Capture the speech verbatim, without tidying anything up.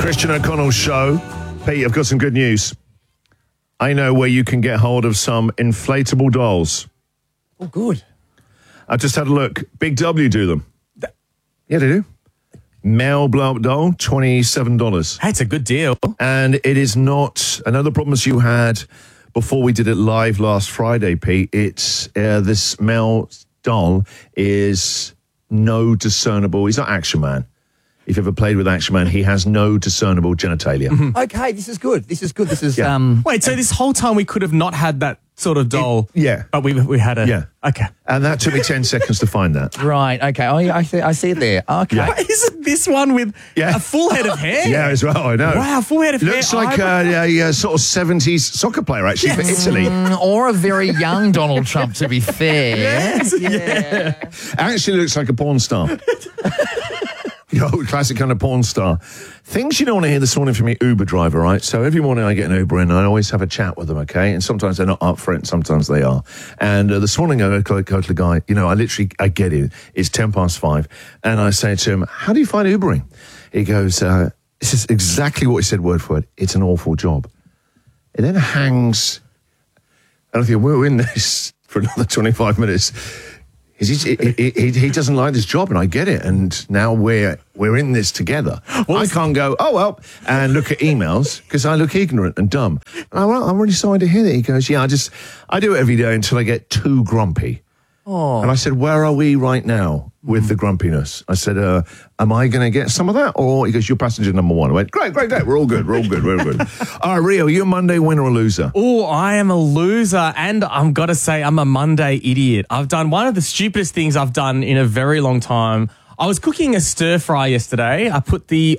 Christian O'Connell Show. Pete, I've got some good news. I know where you can get hold of some inflatable dolls. Oh, good. I just had a look. Big W do them. Yeah, they do. Male blow-up doll, twenty-seven dollars. Hey, it's a good deal. And it is not another problems you had before we did it live last Friday, Pete. It's uh, this male doll is no discernible. He's not Action Man. If you've ever played with Action Man, he has no discernible genitalia. Mm-hmm. Okay, this is good. This is good. This is Yeah. um. Wait, so this whole time we could have not had that sort of doll? It- yeah. But we we had a... Yeah. Okay. And that took me ten seconds to find that. Right. Okay. Oh, yeah, I see. I see it there. Okay. Yeah. Wait, isn't this one with Yeah. a full head of hair? Yeah, as well, I know. Wow, full head of Looks hair. like eyebrow- a, a, a sort of seventies soccer player, actually, for Yes. Italy. Mm, or a very young Donald Trump, to be fair. Yes. Yeah. Actually looks like a porn star. The old classic kind of porn star. Things you don't want to hear this morning from me, Uber driver, right? So every morning I get an Uber in and I always have a chat with them, okay? And sometimes they're not up for it, and sometimes they are. And uh, this morning I go, go to the guy, you know, I literally, I get it. It's ten past five. And I say to him, how do you find Ubering? He goes, uh, this is exactly what he said word for word. It's an awful job. It then hangs, and I think we're in this for another twenty-five minutes. He's, he, he, he, he doesn't like this job, and I get it. And now we're we're in this together. I can't go, oh, well, and look at emails because I look ignorant and dumb. And I, well, I'm really sorry to hear that. He goes, yeah, I just, I do it every day until I get too grumpy. Oh. And I said, where are we right now with mm. the grumpiness? I said, uh, am I going to get some of that? Or he goes, you're passenger number one. I went, great, great, great. We're all good. We're all good. We're all good. All right, Rio, you a Monday winner or loser? Oh, I am a loser, and I've got to say I'm a Monday idiot. I've done one of the stupidest things I've done in a very long time. I was cooking a stir fry yesterday. I put the